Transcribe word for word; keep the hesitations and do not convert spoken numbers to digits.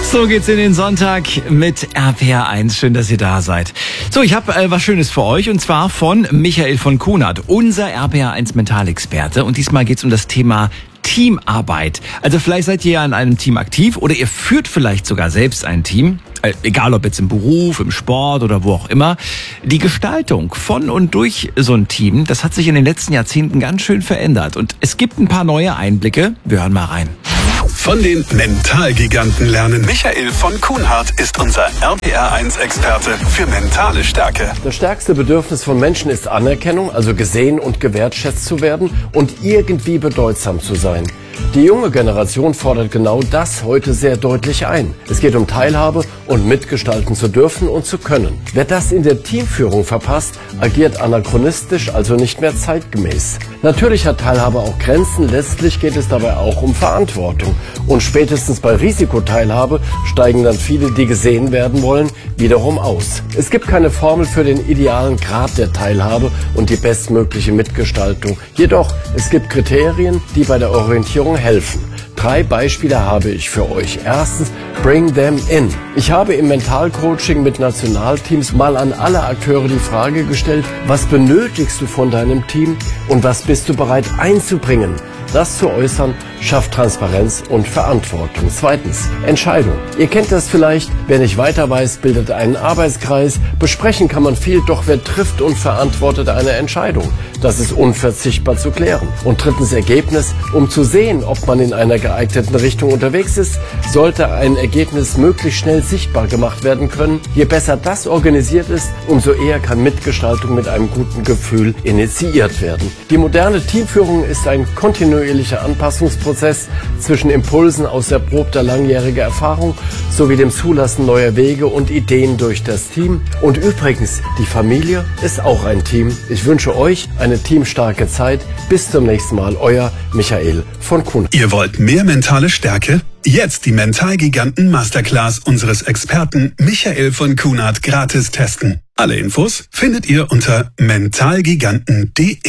So geht's in den Sonntag mit R P R eins. Schön, dass ihr da seid. So, ich habe äh, was Schönes für euch und zwar von Michael von Kunert, unser R P R eins Mentalexperte. Und diesmal geht's um das Thema Teamarbeit. Also vielleicht seid ihr ja in einem Team aktiv oder ihr führt vielleicht sogar selbst ein Team. Äh, egal ob jetzt im Beruf, im Sport oder wo auch immer. Die Gestaltung von und durch so ein Team, das hat sich in den letzten Jahrzehnten ganz schön verändert. Und es gibt ein paar neue Einblicke. Wir hören mal rein. Von den Mentalgiganten lernen. Michael von Kunert ist unser R P R eins Experte für mentale Stärke. Das stärkste Bedürfnis von Menschen ist Anerkennung, also gesehen und gewertschätzt zu werden und irgendwie bedeutsam zu sein. Die junge Generation fordert genau das heute sehr deutlich ein. Es geht um Teilhabe und mitgestalten zu dürfen und zu können. Wer das in der Teamführung verpasst, agiert anachronistisch, also nicht mehr zeitgemäß. Natürlich hat Teilhabe auch Grenzen, letztlich geht es dabei auch um Verantwortung. Und spätestens bei Risikoteilhabe steigen dann viele, die gesehen werden wollen, wiederum aus. Es gibt keine Formel für den idealen Grad der Teilhabe und die bestmögliche Mitgestaltung. Jedoch, es gibt Kriterien, die bei der Orientierung helfen. Drei Beispiele habe ich für euch. Erstens, bring them in. Ich habe im Mentalcoaching mit Nationalteams mal an alle Akteure die Frage gestellt, was benötigst du von deinem Team und was bist du bereit einzubringen? Das zu äußern, schafft Transparenz und Verantwortung. Zweitens, Entscheidung. Ihr kennt das vielleicht, wer nicht weiter weiß, bildet einen Arbeitskreis. Besprechen kann man viel, doch wer trifft und verantwortet eine Entscheidung? Das ist unverzichtbar zu klären. Und drittens, Ergebnis. Um zu sehen, ob man in einer geeigneten Richtung unterwegs ist, sollte ein Ergebnis möglichst schnell sichtbar gemacht werden können. Je besser das organisiert ist, umso eher kann Mitgestaltung mit einem guten Gefühl initiiert werden. Die moderne Teamführung ist ein kontinuierlicher Anpassungsprozess zwischen Impulsen aus erprobter langjähriger Erfahrung sowie dem Zulassen neuer Wege und Ideen durch das Team. Und übrigens, die Familie ist auch ein Team. Ich wünsche euch eine teamstarke Zeit. Bis zum nächsten Mal, euer Michael von Kunert. Ihr wollt mehr mentale Stärke? Jetzt die Mentalgiganten Masterclass unseres Experten Michael von Kunert gratis testen. Alle Infos findet ihr unter mentalgiganten punkt de.